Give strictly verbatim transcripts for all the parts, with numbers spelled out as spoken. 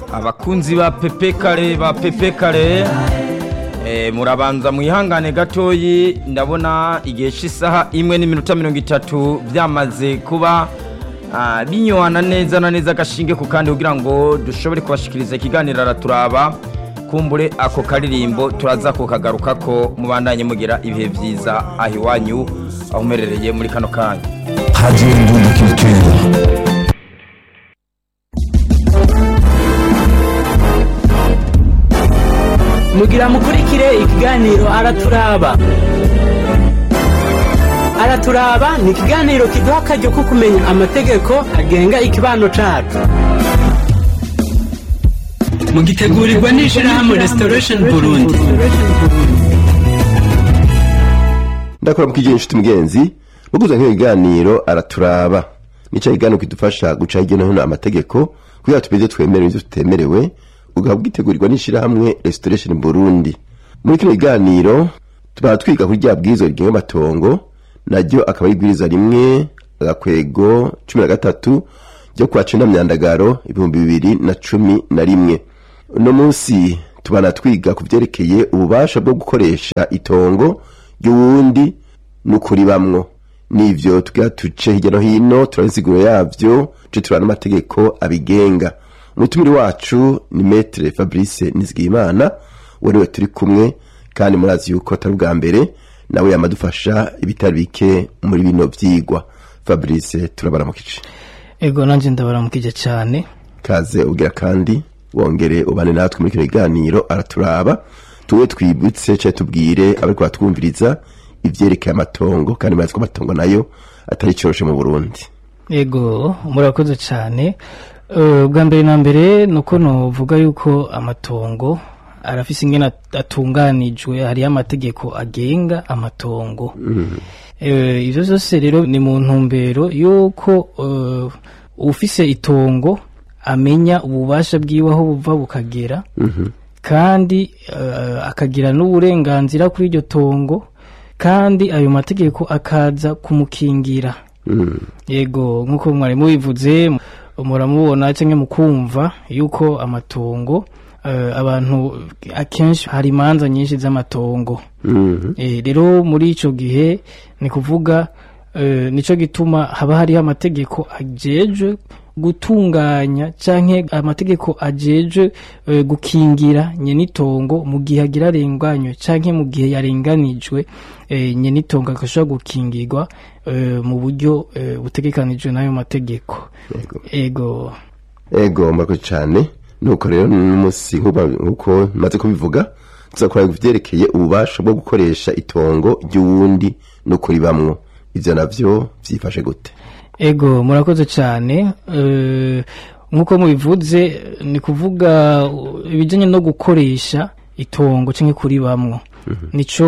abakunzi ba Pepe Kare ba Pepe Kare eh murabanza muihangane gatoyi ndabona igihe cy'isaha imwe n'iminota mirongo itatu byamaze kuba uh, binyoana neza na neza gashinge ku kandi kugira ngo dushobore kubashikiriza ikiganiro araturaba kumbure ako karirimbo turaza ko kagaruka ko mubandanye mugira ibihe byiza ahi wanyu aho merereye muri kano kanya Radio Indundi Culture. Mugira mukurikire ikiganiro araturaba. Araturaba ni ikiganiro kiduha akaryo ko kumenya amategeko agenga ikibano cacu. Mugitegurirwa n'ishirahamwe Restoration Burundi. Ndakora mukije inshuti mugenzi, muguza nk'ikiganiro araturaba. Nico kiganiro kidufasha guca hirya no hino amategeko kugira tubeze twemere ibyo tutemerewe. Ugabwitegurirwa n'ishirahamwe Restoration Burundi. Muri kino kiganiro tuba twiga kuri rya bwizo rigenga amatongo naryo akaba yigwiriza rimwe agakwego cumi na gatatu ryo kwa cenda myandagaro ibihumbi bibiri na cumi na rimwe. Uno munsi tubana twiga kuvyerekeye ububasha bwo gukoresha itongo ry'uwundi n'ukuri bamwo. Nivyo tugira tuce hirya no hino turabisiguro yavyo cyo turana amategeko abigenga. Umutumiri wacu ni Maître Fabrice Nizigimana wariwe turi kumwe kandi murazi yuko atari bwa mbere nawe yamadufasha ibitari bike muri bino vyigwa. Fabrice turabaramukije. Ego nanje ndabaramukije cyane. Kaze ugira kandi wongere ubane natwe muri kino kiganiro araturaba tuwe twibutse cyo tubwire abariko batwumviriza ivyerekeye amatongo kandi murazi ko amatongo nayo atari cyoroshe mu Burundi. Ego murakoze cyane. Uh, bwa mbere na mbere nuko novuga yuko amatongo arafise ingene atunganijwe hari amategeko agenga amatongo. Mm. Eh ivyo zose rero ni mu ntumbero yuko uh, ufise itongo amenya ububasha bwiwe aho buva bukagera. Mm-hmm. Kandi uh, akagira n'uburenganzira kuri iryo tongo kandi ayo mategeko akaza kumukingira. Mm. Yego nkuko mwari mubivuze muramubona cyangwa mukumva yuko amatongo uh, abantu akenshi hari imanza nyinshi z'amatongo. Mm-hmm. Eh rero muri ico gihe ni kuvuga uh, nico gituma haba hari amategeko ajeje gutunganya canke amategeko ajeje uh, gukingira nyenitongo mu gihe agira renganyo canke mu gihe yarenganijwe uh, nyenitongo akashobora gukingirwa uh, mu buryo uh, butegekanijwe nayo mategeko. Ego. Ego. Ego mbako cyane nuko rero n'umusi nkuko maze kubivuga tuzakora kuvyerekeye ububasha bwo gukoresha itongo ry'uwundi no kuri bamwo. Ivyo navyo vyifashe gute? Ego murakoze cyane. Uh, nkuko mubivuze ni kuvuga ibijanye no gukoresha itongo canke kuri bamwo. Mm-hmm. Nico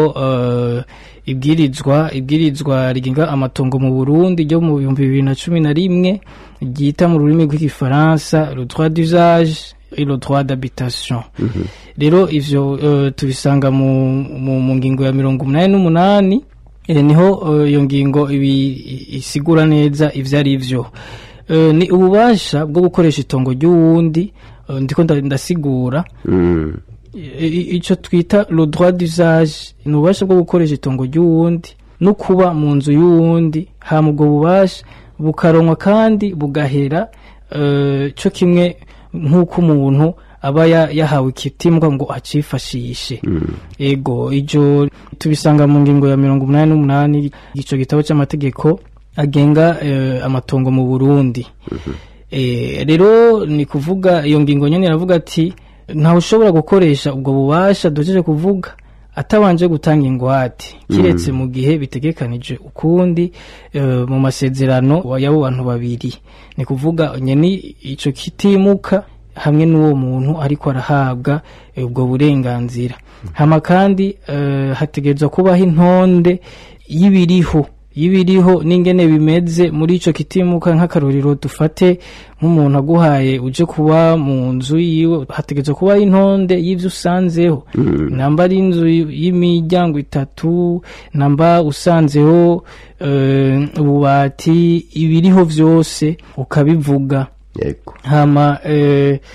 uh, ibwirizwa ibwirizwa rigenga amatongo mu Burundi ryo mu bihumbi bibiri na cumi na rimwe ryita mu rurimi rw'igifaransa le droit d'usage et le droit d'habitation. Mm-hmm. Rero ivyo uh, tubisanga mu, mu, mu ngingo ya mirongo umunani n'umunani. Ere niho iyo uh, ngingo ibi isigura neza ivyo ari vyo. Uh, ni ububasha bwo gukoresha itongo ry'uwundi uh, ndiko ndasigura. Mm. Ico twita le droit d'usage ni ububasha bwo gukoresha itongo ry'uwundi no kuba mu nzu y'uwundi ha mu bwo bubasha bukaronwa kandi bugahera uh, cyo kimwe nk'uko umuntu aba yahawe ikitimbwa ngo acifashishe. Mm. Ego ijo tubisanga mu ngingo ya mirongo umunani n'umunani ico gitabo cy'amategeko agenga uh, amatongo mu Burundi. Mm-hmm. Eh rero ni kuvuga iyo ngingo nyene iravuga ati nta ushobora gukoresha ubwo bubasha dojeje kuvuga atabanje gutanga ingwate kiretse. Mm. Mu gihe bitegekanije ukundi uh, mu masezerano y'abo bantu babiri ni kuvuga nyene ico kitimuka hamwe n'uwo muntu ariko arahabwa ubwo burenganzira. Mm. Hama kandi uh, hategezwa kubaho intonde y'ibiriho y'ibiriho n'ingene bimeze muri ico kitimuka. Nk'akarorero dufate nk'umuntu aguhaye uje kuba mu nzu yiwe hategezwa kuba intonde y'ivyo usanzeho. Mm. Namba ari inzu y'imiryango itatu namba usanzeho uh, ububati ibiriho vyose ukabivuga. Yego. Hama uh,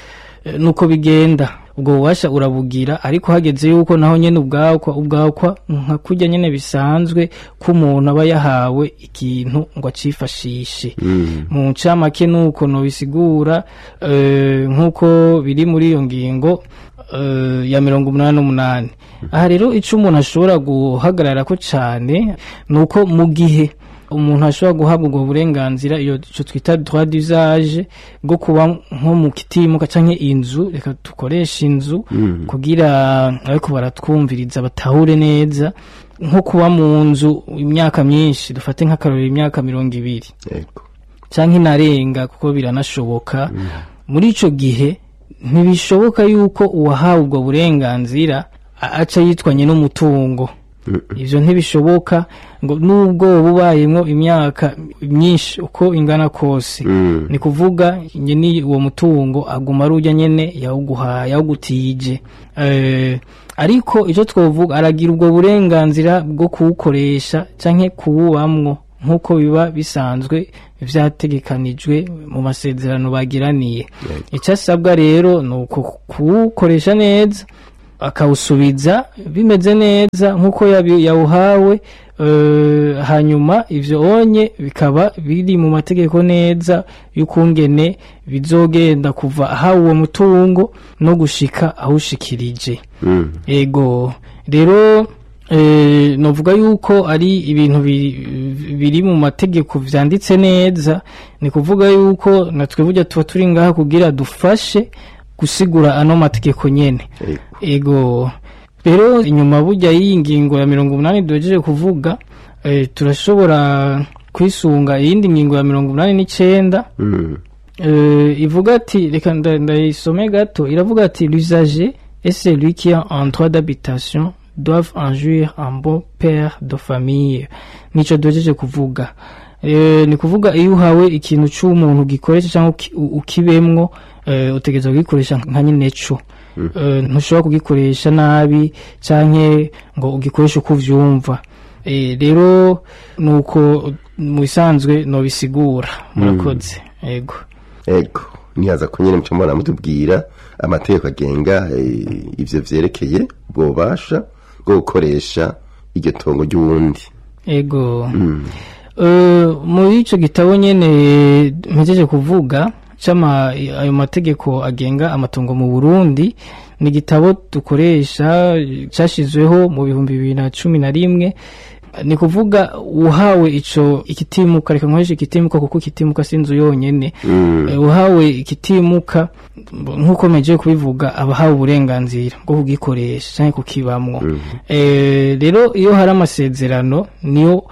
eh, nuko bigenda ubwo bubasha urabugira ariko hageze yuko naho nyene ubwakwa ubwakwa nka kurya nyene bisanzwe ko umuntu aba yahawe ikintu ngo acifashishe mm. mu ncamake nuko no bisigura uh, nkuko biri muri iyo ngingo uh, ya mirongo umunani n'umunani aha rero ico umuntu ashobora guhagarara ko cane nuko mu gihe umuntu ashobora guhabwa ubwo burenganzira iyo cyo twita droit d'usage bwo kuba nko mu kitimuka canke inzu reka dukoresha inzu mm. kugira ariko baratwumviriza batahure neza nko kuba mu nzu imyaka myinshi dufate nk'akarorero imyaka mirongo ibiri yego canke inarenga kuko biranashoboka mm. muri ico gihe ntibishoboka yuko uwahawe ubwo burenganzira aca yitwanye n'umutungo ivyo ntibishoboka ngo nubwo bubayemwo imyaka myinshi uko ingana kose mm. ni kuvuga nyene uwo mutungo aguma arujya nyene yawuguhaye yawugutije eh ariko ico twovuga aragira ubwo burenganzira bwo kuwukoresha canke kuwubamwo nkuko biba bisanzwe vyategekanijwe mu masezerano bagiraniye icasabwa rero nuko kuwukoresha neza akawusubiza bimeze neza nkuko yawuhawe uh, hanyuma ivyo onye bikaba biri mu mategeko neza y'ukungene bizogenda kuva ahawe uwo mutungo no gushika awushikirije mm. ego rero eh, novuga yuko ari ibintu biri mu mategeko vyanditse neza ni kuvuga yuko natwe burya tuba turi ngaha kugira dufashe gusigura ano mategeko nyene ego rero inyuma burya y'ingingo ya mirongo umunani dojeje kuvuga e, turashobora kwisunga iyindi ngingo ya mirongo umunani n'icenda mm. e, ivuga ati reka ndayisome gato iravuga ati l'usager et celui qui a un droit d'habitation doivent en jouir un bon père de famille nico dojeje kuvuga e, ni kuvuga iyo uhawe ikintu c'umuntu gikoresha cyangwa ukibemwo Uh, utegeza kugikoresha nka nyine co mm. uh, ntushobora kugikoresha nabi canke ngo ugikoreshe uko uvyumva eh rero nuko mu bisanzwe no bisigura murakoze mm. ego ego nihaza ko nyene mcyo mbona mutubwira amategeko agenga e, ivyo vyerekeye bwobasha bwo gukoresha iryo tongo ry'uwundi ego mm. uh, muri ico gitabo nyene mpejeje kuvuga chama ayo mategeko agenga amatongo mu Burundi ni gitabo dukoresha cyashizweho mu bihumbi bibiri na cumi na rimwe ni kuvuga uhawe ico ikitimuka reka nkoresha ikitimuka kuko ikitimuka sinzu yonyene mm. e, uhawe ikitimuka nkuko meje kubivuga abahawe uburenganzira bwo kugikoresha cyane kukibamwo mm. e, rero iyo hari amasezerano niyo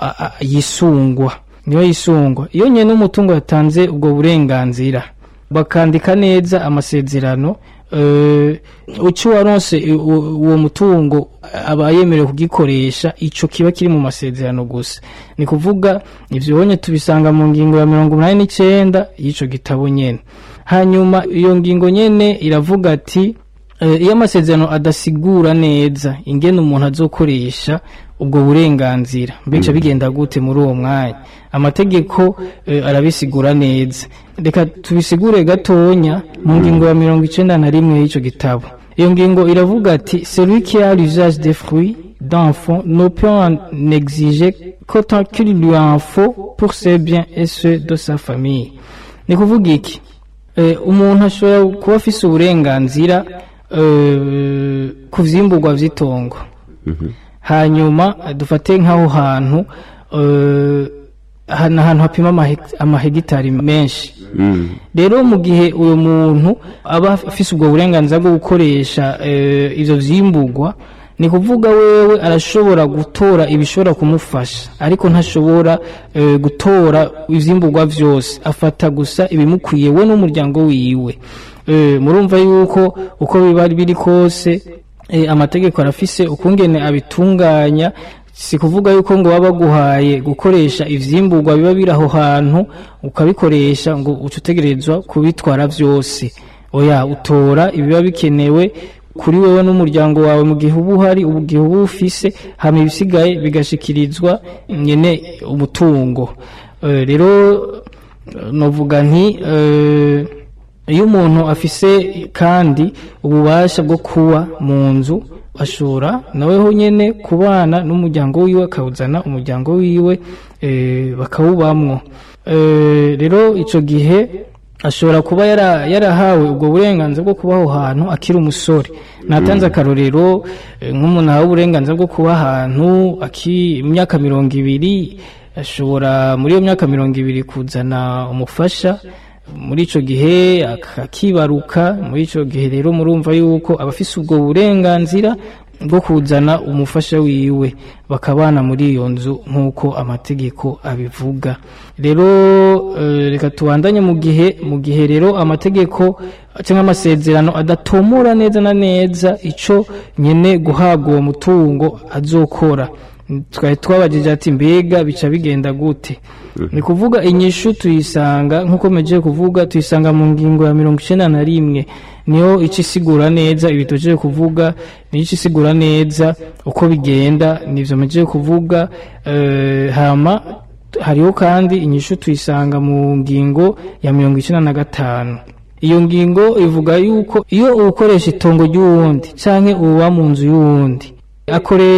yisungwa niyo yisungwa iyo nyene umutungo yatanze ubwo burenganzira bakandika neza amasezerano eh uh, uci waronse uwo mutungo abayemerewe kugikoresha ico kiba kiri mu masezerano gusa ni kuvuga ivyo bonye tubisanga mu ngingo ya mirongo umunani n'icenda y'ico gitabo nyene hanyuma iyo ngingo nyene iravuga ati uh, iyo amasezerano adasigura neza ingene umuntu azokoresha ubwo burenganzira mbica bigenda gute muri uwo mwanya amategeko e, arabisigura neza reka tubisigure gatonya mu ngingo ya mirongo icenda na rimwe y'ico gitabo iyo ngingo iravuga ati celui qui a l'usage des fruits d'enfants ne peut en exiger qu'autant qu'il lui en faut pour ses biens et ceux de sa famille ni kuvuga iki e, umuntu ashobora kuba afise uburenganzira e, ku vyimburwa vy'itongo mm-hmm. hanyuma dufate nk'aho hantu uh, hana hantu hapima amahegitari menshi rero mm. mu gihe uyo muntu aba afise ubwo burenganzira bwo gukoresha uh, ivyo vyimburwa ni kuvuga wewe arashobora gutora ibishobora kumufasha ariko ntashobora uh, gutora ivyimburwa vyose afata gusa ibimukwiye we n'umuryango wiwe uh, murumva yuko uko biba biri kose E, amategeko arafise ukungene abitunganya si kuvuga yuko ngo baba guhaye gukoresha ivyimburwa biba biraho hantu ukabikoresha ngo ucutegerezwa kubitwara vyose oya utora ibiba bikenewe kuri wewe n'umuryango wawe mu gihe ubu hari ubu gihe ubu ufise hama ibisigaye bigashikirizwa nyene umutungo e, rero novuga nti e, iyo umuntu afise kandi ububasha bwo kuba mu nzu ashobora naweho nyene kubana n'umuryango wiwe akawuzana umuryango wiwe e, bakawubamwo e, rero ico gihe ashobora kuba yara, yarahawe ubwo burenganzira bwo kubaho hantu akiri umusore natanze akarorero e, nk'umuntu ahawe uburenganzira bwo kuba ahantu aki imyaka mirongo ibiri ashobora muri iyo myaka mirongo ibiri kuzana umufasha muri ico gihe akibaruka muri ico gihe rero murumva yuko abafise ubwo burenganzira bwo kuzana umufasha wiwe bakabana muri iyo nzu nk'uko amategeko abivuga rero e, reka tubandanye mu gihe mu gihe rero amategeko cyangwa amasezerano adatomora neza na neza ico nyene guhabwa uwo mutungo azokora twari twabajije ati mbega bica bigenda gute ni kuvuga inyishu tuyisanga nkuko meje kuvuga tuyisanga mu ngingo ya mirongo icenda na rimwe niyo ici sigura neza ibitoje kuvuga ni ici sigura neza uko bigenda nivyo meje kuvuga uh, hama hariho kandi inyishu tuyisanga mu ngingo ya mirongo icenda na gatanu iyo ngingo ivuga yuko iyo ukoresha itongo ry'uwundi canke uba mu nzu y'uwundi akore